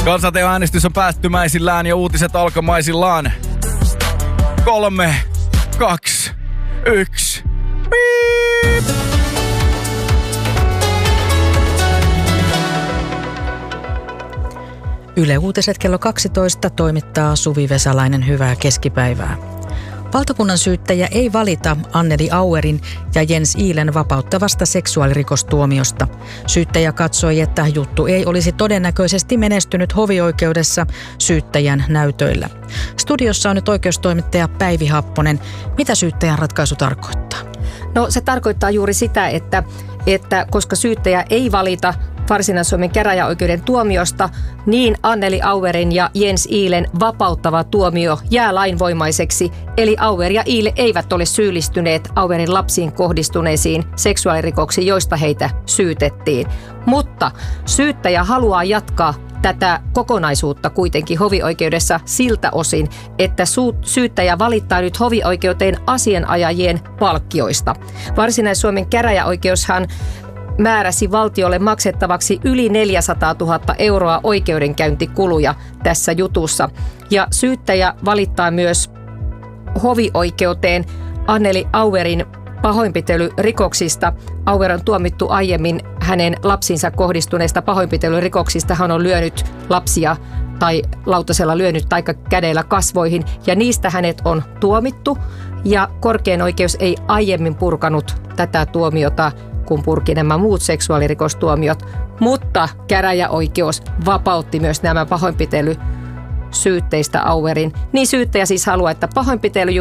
Kansanteoäänestys on päättymäisillään ja uutiset alkamaisillaan. 3, 2, 1. Piip! Yle Uutiset kello 12 toimittaa Suvi Vesalainen. Hyvää keskipäivää. Valtakunnan syyttäjä ei valita Anneli Auerin ja Jens Ihlen vapauttavasta seksuaalirikostuomiosta. Syyttäjä katsoi, että juttu ei olisi todennäköisesti menestynyt hovioikeudessa syyttäjän näytöillä. Studiossa on nyt oikeustoimittaja Päivi Happonen. Mitä syyttäjän ratkaisu tarkoittaa? No se tarkoittaa juuri sitä, että koska syyttäjä ei valita Varsinais-Suomen käräjäoikeuden tuomiosta, niin Anneli Auerin ja Jens Ihlen vapauttava tuomio jää lainvoimaiseksi. Eli Auer ja Ihle eivät ole syyllistyneet Auerin lapsiin kohdistuneisiin seksuaalirikoksiin, joista heitä syytettiin. Mutta syyttäjä haluaa jatkaa tätä kokonaisuutta kuitenkin hovioikeudessa siltä osin, että syyttäjä valittaa nyt hovioikeuteen asianajajien palkkioista. Varsinais-Suomen käräjäoikeushan määräsi valtiolle maksettavaksi yli 400 000 euroa oikeudenkäyntikuluja tässä jutussa. Ja syyttäjä valittaa myös hovioikeuteen Anneli Auerin pahoinpitelyrikoksista. Auer on tuomittu aiemmin hänen lapsinsa kohdistuneista pahoinpitelyrikoksista. Hän on lyönyt lapsia tai lautasella lyönyt tai kädellä kasvoihin ja niistä hänet on tuomittu. Ja korkein oikeus ei aiemmin purkanut tätä tuomiota, kun purki nämä muut seksuaalirikostuomiot, mutta käräjäoikeus vapautti myös nämä pahoinpitelysyytteistä Auerin. Niin syyttäjä siis haluaa, että pahoinpitely